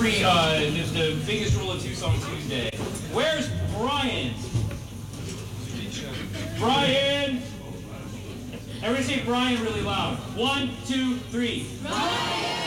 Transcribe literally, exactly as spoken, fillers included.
free, uh, the, the biggest rule of Two Song Tuesday. Where's Brian? Brian! Everybody say Brian really loud. One, two, three. Brian!